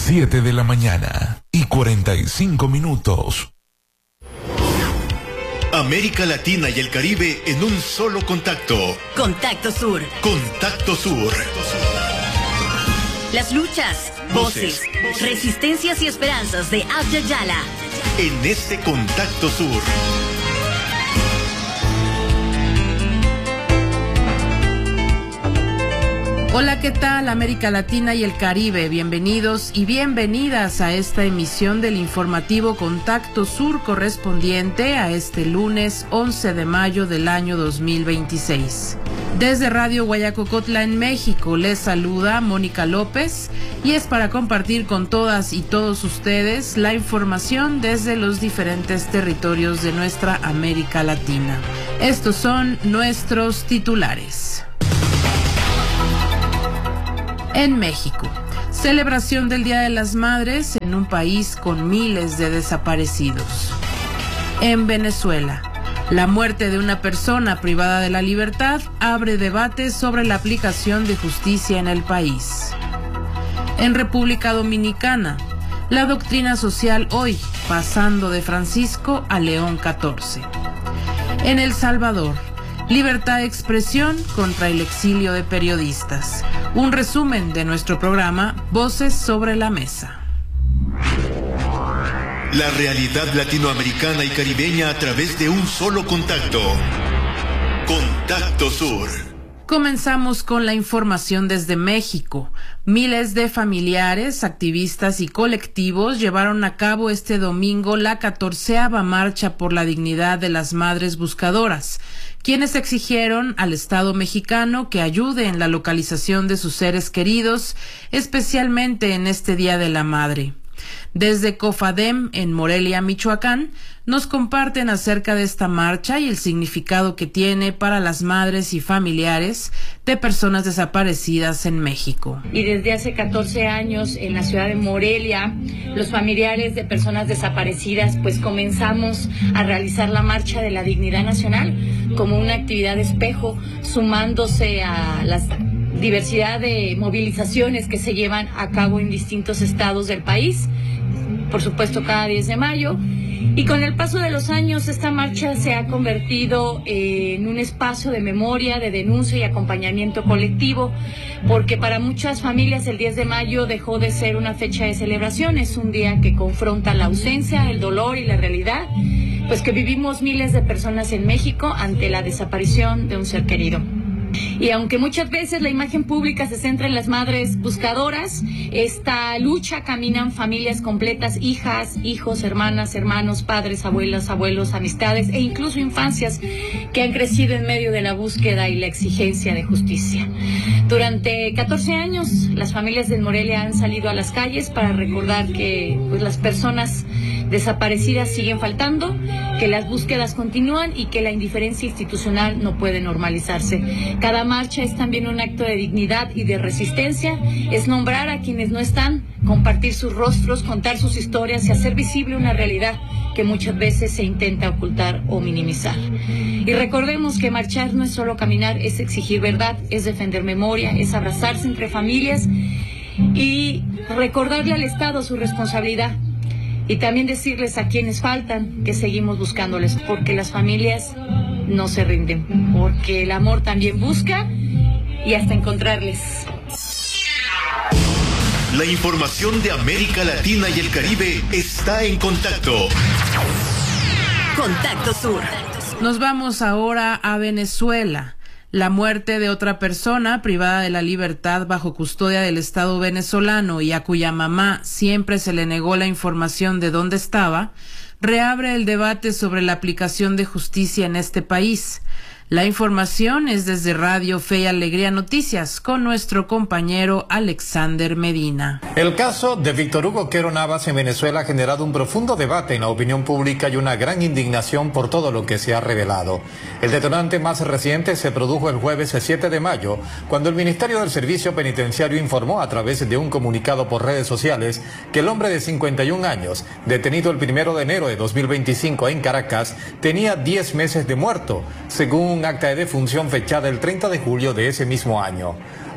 7 de la mañana y 45 minutos. América Latina y el Caribe en un solo contacto. Contacto Sur. Contacto Sur. Las luchas, voces, resistencias y esperanzas de Abya Yala. En este Contacto Sur. Hola, ¿qué tal América Latina y el Caribe? Bienvenidos y bienvenidas a esta emisión del informativo Contacto Sur correspondiente a este lunes 11 de mayo del año 2026. Desde Radio Guayacocotla en México les saluda Mónica López y es para compartir con todas y todos ustedes la información desde los diferentes territorios de nuestra América Latina. Estos son nuestros titulares. En México, celebración del Día de las Madres en un país con miles de desaparecidos. En Venezuela, la muerte de una persona privada de la libertad abre debate sobre la aplicación de justicia en el país. En República Dominicana, la doctrina social hoy, pasando de Francisco a León XIV. En El Salvador, libertad de expresión contra el exilio de periodistas. Un resumen de nuestro programa Voces sobre la Mesa. La realidad latinoamericana y caribeña a través de un solo contacto. Contacto Sur. Comenzamos con la información desde México. Miles de familiares, activistas y colectivos llevaron a cabo este domingo la 14ª Marcha por la Dignidad de las Madres Buscadoras, quienes exigieron al Estado mexicano que ayude en la localización de sus seres queridos, especialmente en este Día de la Madre. Desde COFADEM, en Morelia, Michoacán, nos comparten acerca de esta marcha y el significado que tiene para las madres y familiares de personas desaparecidas en México. Y desde hace 14 años en la ciudad de Morelia, los familiares de personas desaparecidas pues comenzamos a realizar la Marcha de la Dignidad Nacional como una actividad de espejo, sumándose a las diversidad de movilizaciones que se llevan a cabo en distintos estados del país, por supuesto cada 10 de mayo. Y con el paso de los años, esta marcha se ha convertido en un espacio de memoria, de denuncia y acompañamiento colectivo, porque para muchas familias el 10 de mayo dejó de ser una fecha de celebración, es un día que confronta la ausencia, el dolor y la realidad, pues que vivimos miles de personas en México ante la desaparición de un ser querido. Y aunque muchas veces la imagen pública se centra en las madres buscadoras, esta lucha caminan familias completas, hijas, hijos, hermanas, hermanos, padres, abuelas, abuelos, amistades e incluso infancias que han crecido en medio de la búsqueda y la exigencia de justicia. Durante 14 años, las familias de Morelia han salido a las calles para recordar que pues, las personas desaparecidas siguen faltando, que las búsquedas continúan y que la indiferencia institucional no puede normalizarse. Cada marcha es también un acto de dignidad y de resistencia, es nombrar a quienes no están, compartir sus rostros, contar sus historias y hacer visible una realidad que muchas veces se intenta ocultar o minimizar. Y recordemos que marchar no es solo caminar, es exigir verdad, es defender memoria, es abrazarse entre familias y recordarle al Estado su responsabilidad. Y también decirles a quienes faltan que seguimos buscándoles, porque las familias no se rinden, porque el amor también busca y hasta encontrarles. La información de América Latina y el Caribe está en contacto. Contacto Sur. Nos vamos ahora a Venezuela. La muerte de otra persona privada de la libertad bajo custodia del Estado venezolano y a cuya mamá siempre se le negó la información de dónde estaba, reabre el debate sobre la aplicación de justicia en este país. La información es desde Radio Fe y Alegría Noticias con nuestro compañero Alexander Medina. El caso de Víctor Hugo Quero Navas en Venezuela ha generado un profundo debate en la opinión pública y una gran indignación por todo lo que se ha revelado. El detonante más reciente se produjo el jueves 7 de mayo, cuando el Ministerio del Servicio Penitenciario informó a través de un comunicado por redes sociales que el hombre de 51 años, detenido el 1 de enero de 2025 en Caracas, tenía 10 meses de muerto, según un acta de defunción fechada el 30 de julio de ese mismo año.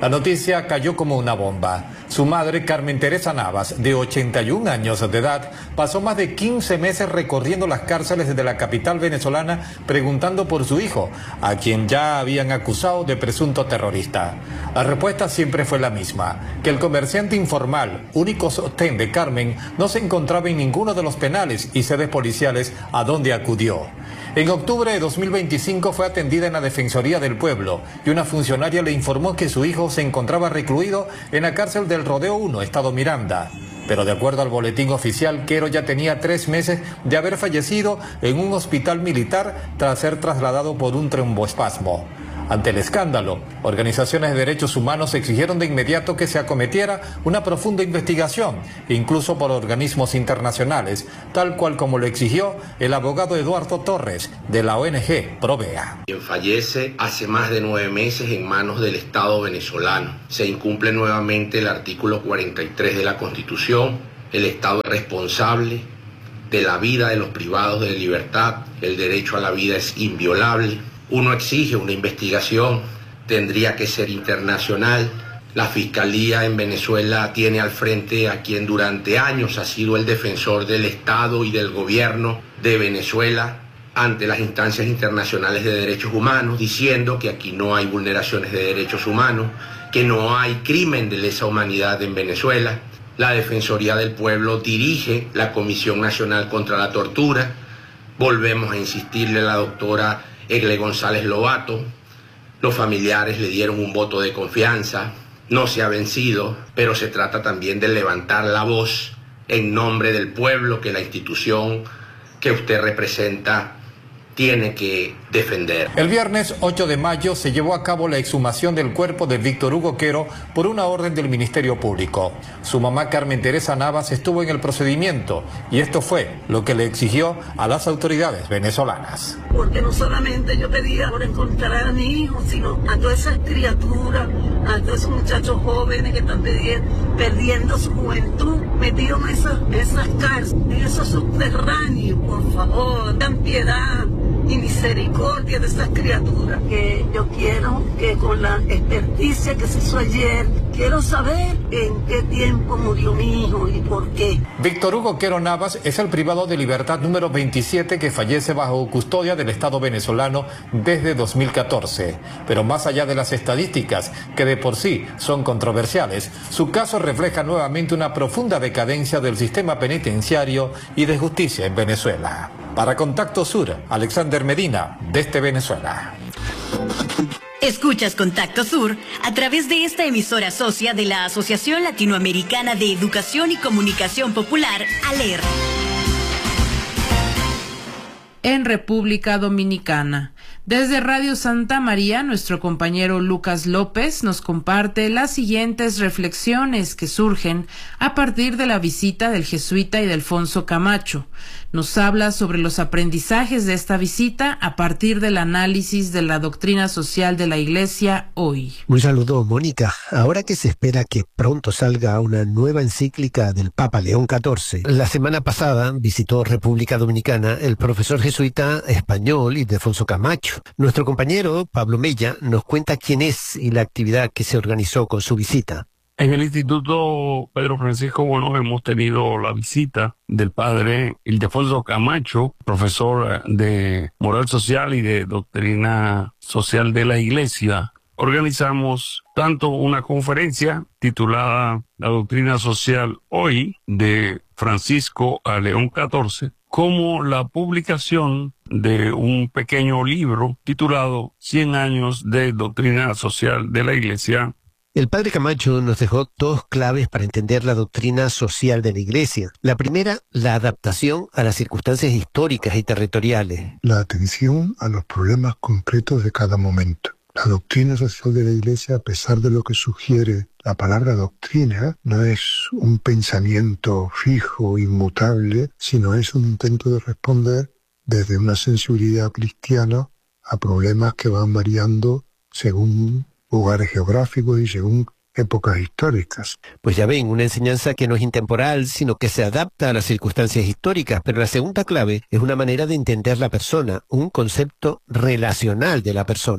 La noticia cayó como una bomba. Su madre, Carmen Teresa Navas, de 81 años de edad, pasó más de 15 meses recorriendo las cárceles de la capital venezolana preguntando por su hijo, a quien ya habían acusado de presunto terrorista. La respuesta siempre fue la misma, que el comerciante informal, único sostén de Carmen, no se encontraba en ninguno de los penales y sedes policiales a donde acudió. En octubre de 2025 fue atendida en la Defensoría del Pueblo y una funcionaria le informó que su hijo se encontraba recluido en la cárcel del Rodeo 1, Estado Miranda. Pero de acuerdo al boletín oficial, Quero ya tenía 3 meses de haber fallecido en un hospital militar tras ser trasladado por un tromboespasmo. Ante el escándalo, organizaciones de derechos humanos exigieron de inmediato que se acometiera una profunda investigación, incluso por organismos internacionales, tal cual como lo exigió el abogado Eduardo Torres, de la ONG Provea. Quien fallece hace más de 9 meses en manos del Estado venezolano. Se incumple nuevamente el artículo 43 de la Constitución. El Estado es responsable de la vida de los privados de libertad. El derecho a la vida es inviolable. Uno exige una investigación, tendría que ser internacional. La Fiscalía en Venezuela tiene al frente a quien durante años ha sido el defensor del Estado y del gobierno de Venezuela ante las instancias internacionales de derechos humanos, diciendo que aquí no hay vulneraciones de derechos humanos, que no hay crimen de lesa humanidad en Venezuela. La Defensoría del Pueblo dirige la Comisión Nacional contra la Tortura. Volvemos a insistirle a la doctora Egle González Lobato. Los familiares le dieron un voto de confianza, no se ha vencido, pero se trata también de levantar la voz en nombre del pueblo que la institución que usted representa tiene que defender. El viernes 8 de mayo se llevó a cabo la exhumación del cuerpo de Víctor Hugo Quero por una orden del Ministerio Público. Su mamá Carmen Teresa Navas estuvo en el procedimiento y esto fue lo que le exigió a las autoridades venezolanas. Porque no solamente yo pedía por encontrar a mi hijo, sino a todas esas criaturas, a todos esos muchachos jóvenes que están perdiendo su juventud, metidos en esas cárceles, en esos subterráneos. Por favor, ten piedad y misericordia de esas criaturas. Que yo quiero que con la experticia que se hizo ayer, quiero saber en qué tiempo murió mi hijo y por qué. Víctor Hugo Quero Navas es el privado de libertad número 27 que fallece bajo custodia del Estado venezolano desde 2014. Pero más allá de las estadísticas, que de por sí son controversiales, su caso refleja nuevamente una profunda decadencia del sistema penitenciario y de justicia en Venezuela. Para Contacto Sur, Alexander Medina, desde Venezuela. Escuchas Contacto Sur a través de esta emisora socia de la Asociación Latinoamericana de Educación y Comunicación Popular, ALER. En República Dominicana. Desde Radio Santa María, nuestro compañero Lucas López nos comparte las siguientes reflexiones que surgen a partir de la visita del jesuita Ildefonso Camacho. Nos habla sobre los aprendizajes de esta visita a partir del análisis de la doctrina social de la Iglesia hoy. Un saludo, Mónica. Ahora que se espera que pronto salga una nueva encíclica del Papa León XIV, la semana pasada visitó República Dominicana el profesor jesuita español Ildefonso Camacho. Nuestro compañero Pablo Mella nos cuenta quién es y la actividad que se organizó con su visita. En el Instituto Pedro Francisco Bueno hemos tenido la visita del padre Ildefonso Camacho, profesor de Moral Social y de Doctrina Social de la Iglesia. Organizamos tanto una conferencia titulada La Doctrina Social Hoy, de Francisco a León XIV, como la publicación de un pequeño libro titulado 100 años de Doctrina Social de la Iglesia. El padre Camacho nos dejó 2 claves para entender la doctrina social de la Iglesia. La primera, la adaptación a las circunstancias históricas y territoriales. La atención a los problemas concretos de cada momento. La doctrina social de la Iglesia, a pesar de lo que sugiere la palabra doctrina, no es un pensamiento fijo, inmutable, sino es un intento de responder desde una sensibilidad cristiana a problemas que van variando según lugares geográficos y según épocas históricas. Pues ya ven, una enseñanza que no es intemporal, sino que se adapta a las circunstancias históricas. Pero la segunda clave es una manera de entender la persona, un concepto relacional de la persona.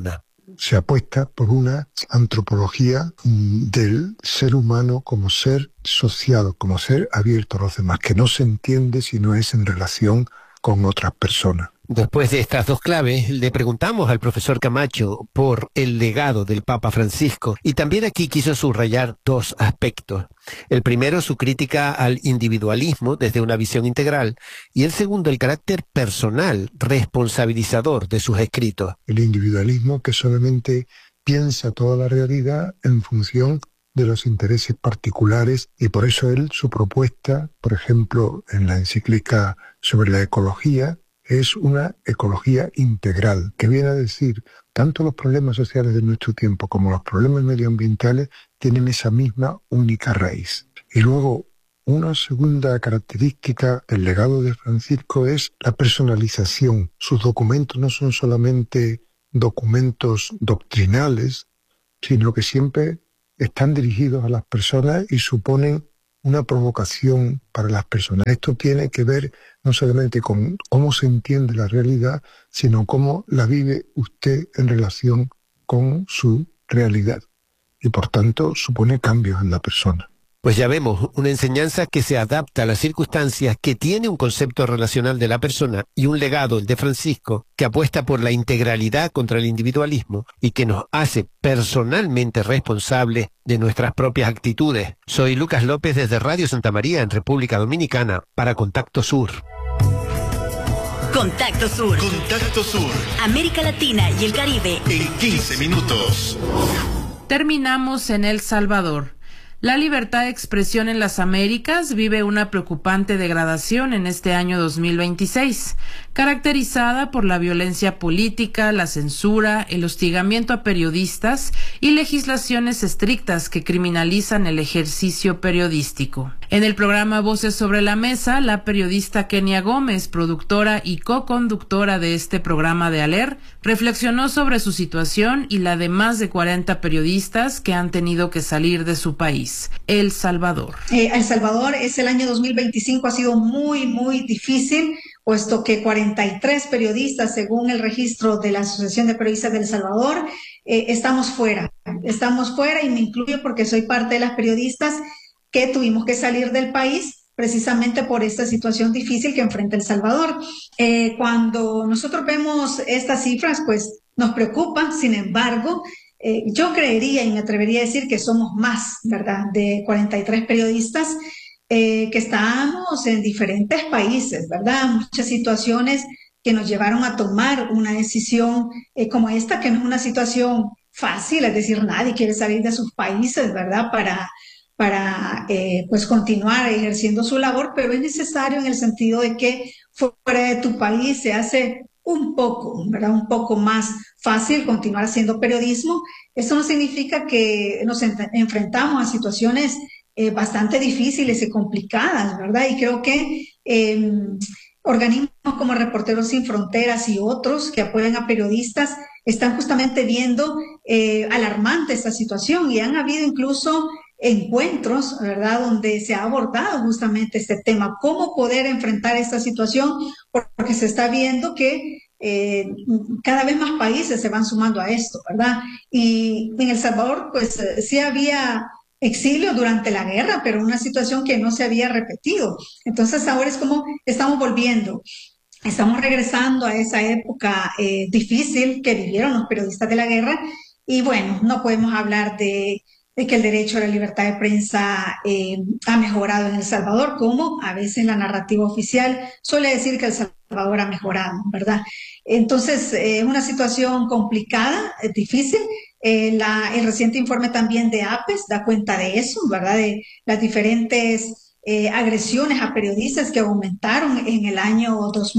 se apuesta por una antropología del ser humano como ser asociado, como ser abierto a los demás, que no se entiende si no es en relación con otras personas. Después de estas dos claves, le preguntamos al profesor Camacho por el legado del Papa Francisco y también aquí quiso subrayar dos aspectos. El primero, su crítica al individualismo desde una visión integral y el segundo, el carácter personal, responsabilizador de sus escritos. El individualismo que solamente piensa toda la realidad en función de los intereses particulares y por eso su propuesta, por ejemplo, en la encíclica sobre la ecología, es una ecología integral, que viene a decir, tanto los problemas sociales de nuestro tiempo como los problemas medioambientales tienen esa misma única raíz. Y luego, una segunda característica del legado de Francisco es la personalización. Sus documentos no son solamente documentos doctrinales, sino que siempre están dirigidos a las personas y suponen una provocación para las personas. Esto tiene que ver no solamente con cómo se entiende la realidad, sino cómo la vive usted en relación con su realidad. Y por tanto supone cambios en la persona. Pues ya vemos, una enseñanza que se adapta a las circunstancias, que tiene un concepto relacional de la persona y un legado, el de Francisco, que apuesta por la integralidad contra el individualismo y que nos hace personalmente responsables de nuestras propias actitudes. Soy Lucas López desde Radio Santa María en República Dominicana para Contacto Sur. Contacto Sur. Contacto Sur. América Latina y el Caribe. En 15 minutos. Terminamos en El Salvador. La libertad de expresión en las Américas vive una preocupante degradación en este año 2026, caracterizada por la violencia política, la censura, el hostigamiento a periodistas y legislaciones estrictas que criminalizan el ejercicio periodístico. En el programa Voces sobre la Mesa, la periodista Kenia Gómez, productora y co-conductora de este programa de ALER, reflexionó sobre su situación y la de más de 40 periodistas que han tenido que salir de su país. El Salvador. El Salvador, el año 2025 ha sido muy, muy difícil, puesto que 43 periodistas, según el registro de la Asociación de Periodistas del Salvador, estamos fuera y me incluyo porque soy parte de las periodistas que tuvimos que salir del país precisamente por esta situación difícil que enfrenta El Salvador. Cuando nosotros vemos estas cifras, pues nos preocupa, sin embargo, yo creería y me atrevería a decir que somos más, ¿verdad?, de 43 periodistas que estamos en diferentes países, ¿verdad? Muchas situaciones que nos llevaron a tomar una decisión como esta, que no es una situación fácil, es decir, nadie quiere salir de sus países, ¿verdad?, para pues continuar ejerciendo su labor, pero es necesario en el sentido de que fuera de tu país se hace un poco, ¿verdad?, un poco más fácil continuar haciendo periodismo. Esto no significa que nos enfrentamos a situaciones bastante difíciles y complicadas, ¿verdad? Y creo que organismos como Reporteros Sin Fronteras y otros que apoyan a periodistas están justamente viendo alarmante esta situación y han habido incluso encuentros, ¿verdad?, donde se ha abordado justamente este tema, cómo poder enfrentar esta situación, porque se está viendo que cada vez más países se van sumando a esto, ¿verdad? Y en El Salvador, pues sí había exilio durante la guerra, pero una situación que no se había repetido. Entonces ahora es como estamos volviendo. Estamos regresando a esa época difícil que vivieron los periodistas de la guerra y bueno, no podemos hablar de que el derecho a la libertad de prensa ha mejorado en El Salvador, como a veces la narrativa oficial suele decir que El Salvador ha mejorado, ¿verdad? Entonces, es una situación complicada, difícil. El reciente informe también de APES da cuenta de eso, ¿verdad? De las diferentes agresiones a periodistas que aumentaron en el año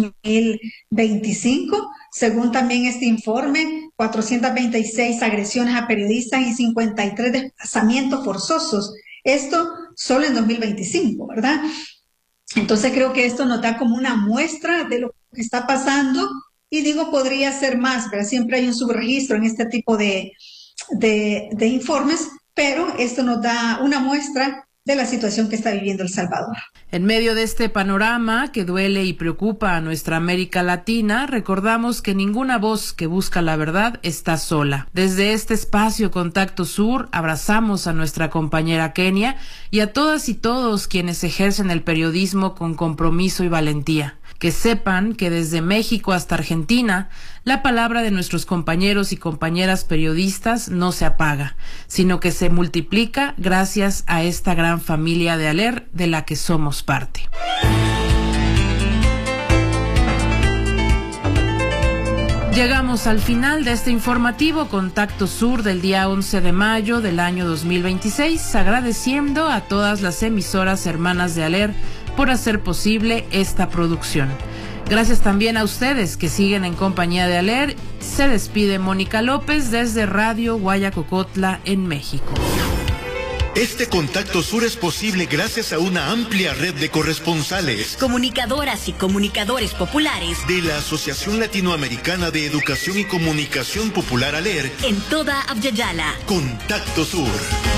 2025. Según también este informe, 426 agresiones a periodistas y 53 desplazamientos forzosos. Esto solo en 2025, ¿verdad? Entonces creo que esto nos da como una muestra de lo que está pasando y digo, podría ser más, ¿verdad? Siempre hay un subregistro en este tipo de informes, pero esto nos da una muestra de la situación que está viviendo El Salvador. En medio de este panorama que duele y preocupa a nuestra América Latina, recordamos que ninguna voz que busca la verdad está sola. Desde este espacio Contacto Sur, abrazamos a nuestra compañera Kenia y a todas y todos quienes ejercen el periodismo con compromiso y valentía. Que sepan que desde México hasta Argentina, la palabra de nuestros compañeros y compañeras periodistas no se apaga, sino que se multiplica gracias a esta gran familia de ALER de la que somos parte. Llegamos al final de este informativo Contacto Sur del día 11 de mayo del año 2026, agradeciendo a todas las emisoras hermanas de ALER por hacer posible esta producción. Gracias también a ustedes que siguen en compañía de ALER. Se despide Mónica López desde Radio Guayacocotla en México. Este Contacto Sur es posible gracias a una amplia red de corresponsales, comunicadoras y comunicadores populares de la Asociación Latinoamericana de Educación y Comunicación Popular ALER en toda Abya-Yala. Contacto Sur.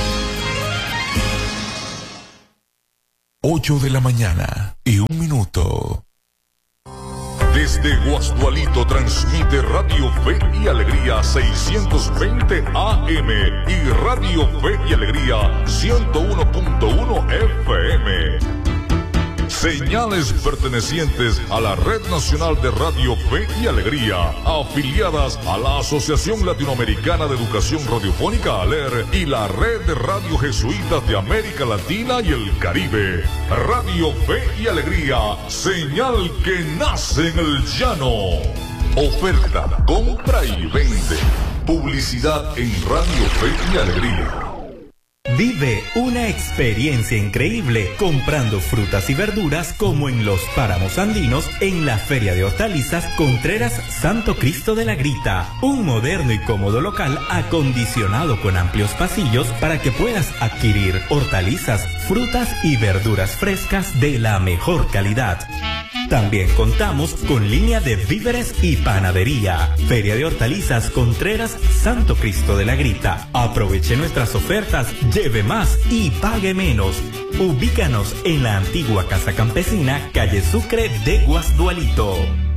8 de la mañana y 1 minuto. Desde Guasdualito transmite Radio Fe y Alegría 620 AM y Radio Fe y Alegría 101.1 FM. Señales pertenecientes a la Red Nacional de Radio Fe y Alegría, afiliadas a la Asociación Latinoamericana de Educación Radiofónica ALER y la Red de Radio Jesuitas de América Latina y el Caribe. Radio Fe y Alegría, señal que nace en el llano. Oferta, compra y vende. Publicidad en Radio Fe y Alegría. Vive una experiencia increíble comprando frutas y verduras como en los páramos andinos en la Feria de Hortalizas Contreras Santo Cristo de la Grita. Un moderno y cómodo local acondicionado con amplios pasillos para que puedas adquirir hortalizas, frutas y verduras frescas de la mejor calidad. También contamos con línea de víveres y panadería. Feria de Hortalizas Contreras Santo Cristo de la Grita. Aproveche nuestras ofertas, lleve más y pague menos. Ubícanos en la antigua Casa Campesina, calle Sucre de Guasdualito.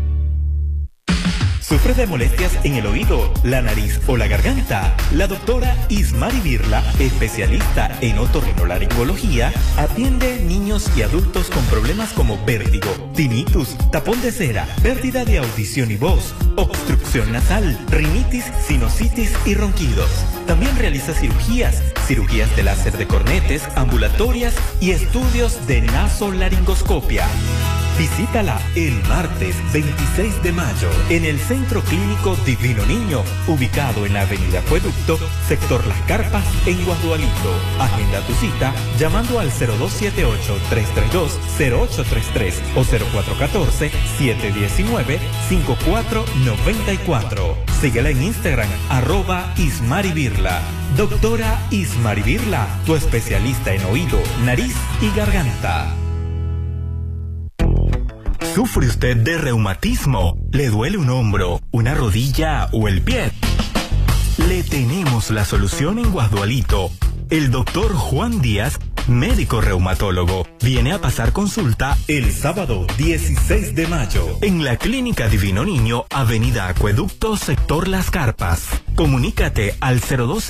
¿Sufres de molestias en el oído, la nariz o la garganta? La doctora Ismari Birla, especialista en otorrinolaringología, atiende niños y adultos con problemas como vértigo, tinnitus, tapón de cera, pérdida de audición y voz, obstrucción nasal, rinitis, sinusitis y ronquidos. También realiza cirugías de láser de cornetes, ambulatorias y estudios de nasolaringoscopia. Visítala el martes 26 de mayo en el Centro Clínico Divino Niño, ubicado en la Avenida Acueducto, sector Las Carpas, en Guasdualito. Agenda tu cita llamando al 0278-332-0833 o 0414-719-5494. Síguela en Instagram, @IsmariBirla. Doctora Ismari Birla, tu especialista en oído, nariz y garganta. ¿Sufre usted de reumatismo? ¿Le duele un hombro, una rodilla o el pie? Le tenemos la solución en Guasdualito. El doctor Juan Díaz, médico reumatólogo, viene a pasar consulta el sábado 16 de mayo en la Clínica Divino Niño, Avenida Acueducto, sector Las Carpas. Comunícate al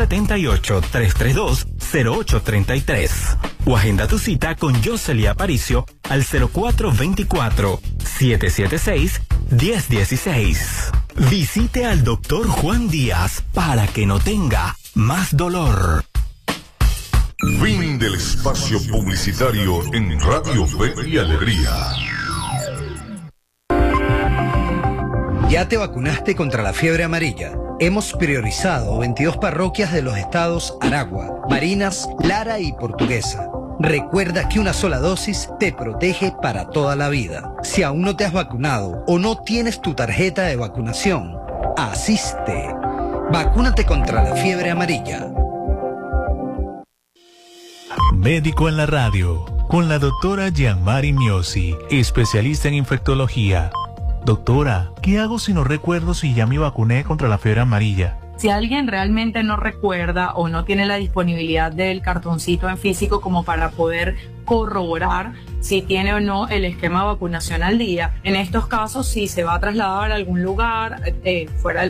0278-332-0833 o agenda tu cita con Josely Aparicio al 0424-776-1016. Visite al doctor Juan Díaz para que no tenga más dolor. Fin del espacio publicitario en Radio Fe y Alegría. ¿Ya te vacunaste contra la fiebre amarilla? Hemos priorizado 22 parroquias de los estados Aragua, Barinas, Lara y Portuguesa. Recuerda que una sola dosis te protege para toda la vida. Si aún no te has vacunado o no tienes tu tarjeta de vacunación, asiste. Vacúnate contra la fiebre amarilla. Médico en la radio, con la doctora Gianmari Miosi, especialista en infectología. Doctora, ¿qué hago si no recuerdo si ya me vacuné contra la fiebre amarilla? Si alguien realmente no recuerda o no tiene la disponibilidad del cartoncito en físico como para poder corroborar si tiene o no el esquema de vacunación al día, en estos casos, si se va a trasladar a algún lugar fuera del